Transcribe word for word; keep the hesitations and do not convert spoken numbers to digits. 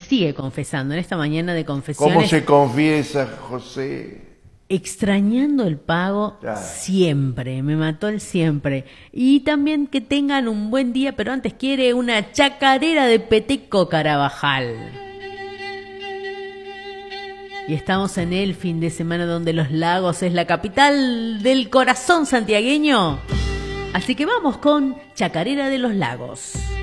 sigue confesando en esta mañana de confesiones. ¿Cómo se confiesa, José? Extrañando el pago Ya. siempre, me mató el siempre. Y también que tengan un buen día, pero antes quiere una chacarera de Peteco Carabajal. Y estamos en el fin de semana donde Los Lagos es la capital del corazón santiagueño. Así que vamos con Chacarera de Los Lagos.